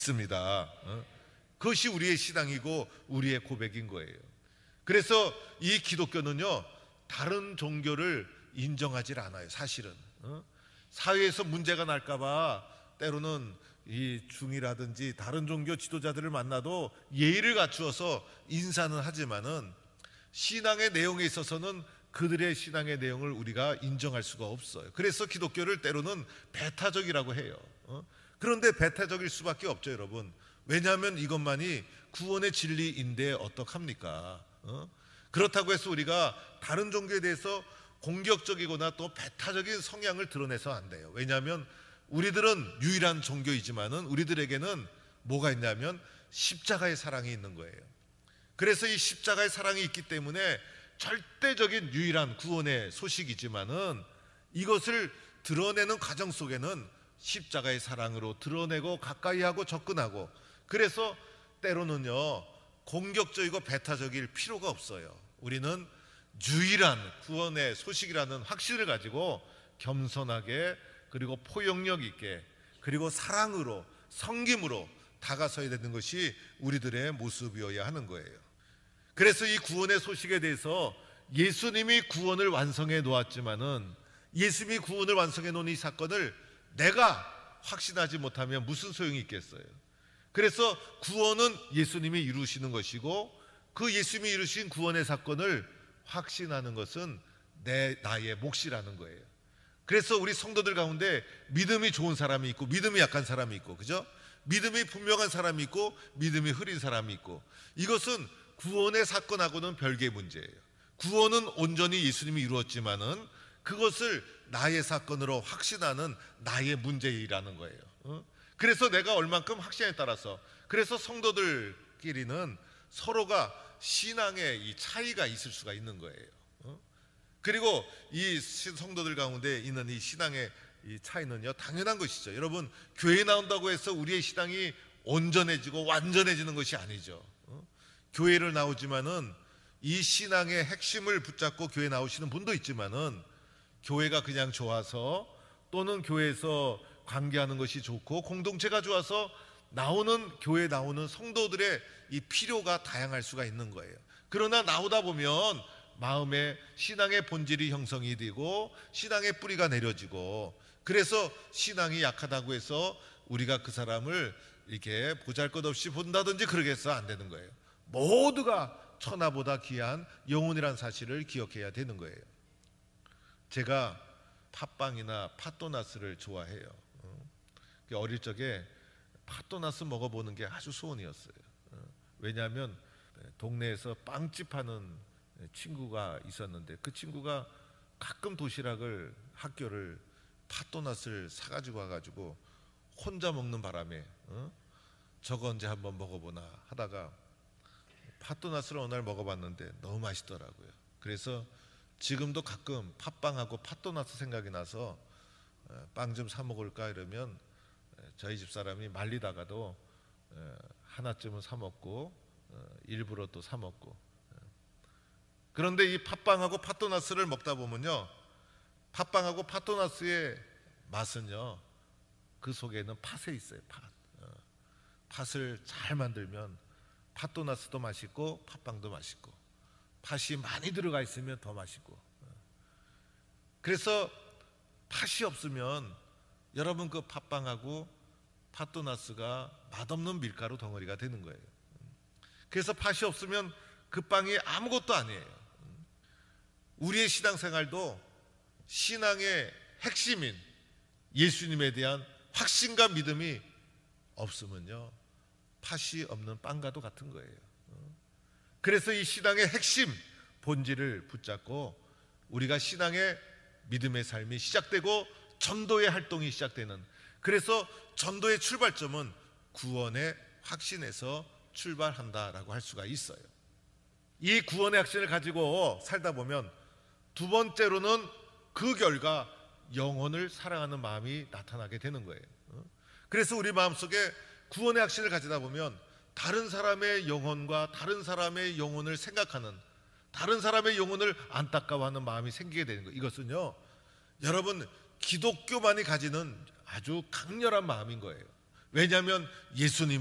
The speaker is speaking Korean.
있습니다. 그것이 우리의 신앙이고 우리의 고백인 거예요. 그래서 이 기독교는요, 다른 종교를 인정하지 않아요. 사실은 사회에서 문제가 날까봐 때로는 이 중이라든지 다른 종교 지도자들을 만나도 예의를 갖추어서 인사는 하지만은 신앙의 내용에 있어서는 그들의 신앙의 내용을 우리가 인정할 수가 없어요. 그래서 기독교를 때로는 배타적이라고 해요. 그런데 배타적일 수밖에 없죠, 여러분. 왜냐하면 이것만이 구원의 진리인데 어떡합니까? 그렇다고 해서 우리가 다른 종교에 대해서 공격적이거나 또 배타적인 성향을 드러내서 안 돼요. 왜냐하면 우리들은 유일한 종교이지만은 우리들에게는 뭐가 있냐면 십자가의 사랑이 있는 거예요. 그래서 이 십자가의 사랑이 있기 때문에 절대적인 유일한 구원의 소식이지만은 이것을 드러내는 과정 속에는 십자가의 사랑으로 드러내고 가까이하고 접근하고, 그래서 때로는요 공격적이고 배타적일 필요가 없어요. 우리는 유일한 구원의 소식이라는 확신을 가지고 겸손하게, 그리고 포용력 있게, 그리고 사랑으로, 섬김으로 다가서야 되는 것이 우리들의 모습이어야 하는 거예요. 그래서 이 구원의 소식에 대해서 예수님이 구원을 완성해 놓았지만은 예수님이 구원을 완성해 놓은 이 사건을 내가 확신하지 못하면 무슨 소용이 있겠어요? 그래서 구원은 예수님이 이루시는 것이고, 그 예수님이 이루신 구원의 사건을 확신하는 것은 나의 몫이라는 거예요. 그래서 우리 성도들 가운데 믿음이 좋은 사람이 있고 믿음이 약한 사람이 있고, 그죠? 믿음이 분명한 사람이 있고 믿음이 흐린 사람이 있고, 이것은 구원의 사건하고는 별개의 문제예요. 구원은 온전히 예수님이 이루었지만은 그것을 나의 사건으로 확신하는 나의 문제이라는 거예요. 그래서 내가 얼만큼 확신에 따라서, 그래서 성도들끼리는 서로가 신앙의 이 차이가 있을 수가 있는 거예요. 그리고 이 성도들 가운데 있는 이 신앙의 이 차이는요, 당연한 것이죠. 여러분, 교회 나온다고 해서 우리의 신앙이 온전해지고 완전해지는 것이 아니죠. 교회를 나오지만은 이 신앙의 핵심을 붙잡고 교회 나오시는 분도 있지만은, 교회가 그냥 좋아서 또는 교회에서 관계하는 것이 좋고 공동체가 좋아서 교회에 나오는 성도들의 이 필요가 다양할 수가 있는 거예요. 그러나 나오다 보면 마음에 신앙의 본질이 형성이 되고 신앙의 뿌리가 내려지고, 그래서 신앙이 약하다고 해서 우리가 그 사람을 이렇게 보잘것없이 본다든지 그러게 해서 안 되는 거예요. 모두가 천하보다 귀한 영혼이란 사실을 기억해야 되는 거예요. 제가 팥빵이나 팥도나스를 좋아해요. 어릴 적에 팥도나스 먹어보는 게 아주 소원이었어요. 왜냐하면 동네에서 빵집 하는 친구가 있었는데, 그 친구가 가끔 학교를 팥도나스를 사가지고 와가지고 혼자 먹는 바람에 저거 언제 한번 먹어보나 하다가 팥도나스를 어느 날 먹어봤는데 너무 맛있더라고요. 그래서 지금도 가끔 팥빵하고 팥도나스 생각이 나서 빵 좀 사 먹을까 이러면 저희 집 사람이 말리다가도 하나쯤은 사 먹고 일부러 또 사 먹고. 그런데 이 팥빵하고 팥도나스를 먹다 보면요, 팥빵하고 팥도나스의 맛은요, 그 속에는 팥에 있어요. 팥을 잘 만들면 팥도나스도 맛있고 팥빵도 맛있고, 팥이 많이 들어가 있으면 더 맛있고. 그래서 팥이 없으면 여러분 그 팥빵하고 팥도나스가 맛없는 밀가루 덩어리가 되는 거예요. 그래서 팥이 없으면 그 빵이 아무것도 아니에요. 우리의 신앙생활도 신앙의 핵심인 예수님에 대한 확신과 믿음이 없으면요, 팥이 없는 빵과도 같은 거예요. 그래서 이 신앙의 핵심 본질을 붙잡고 우리가 신앙의 믿음의 삶이 시작되고 전도의 활동이 시작되는, 그래서 전도의 출발점은 구원의 확신에서 출발한다라고 할 수가 있어요. 이 구원의 확신을 가지고 살다 보면 두 번째로는 그 결과 영혼을 사랑하는 마음이 나타나게 되는 거예요. 그래서 우리 마음속에 구원의 확신을 가지다 보면 다른 사람의 영혼과 다른 사람의 영혼을 생각하는, 다른 사람의 영혼을 안타까워하는 마음이 생기게 되는 거예요. 이것은요, 여러분 기독교만이 가지는 아주 강렬한 마음인 거예요. 왜냐하면 예수님